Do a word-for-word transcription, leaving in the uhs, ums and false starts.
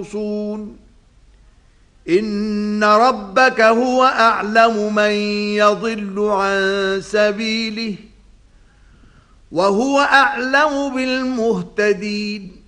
ينقصون إن ربك هو أعلم من يضل عن سبيله وهو أعلم بالمهتدين.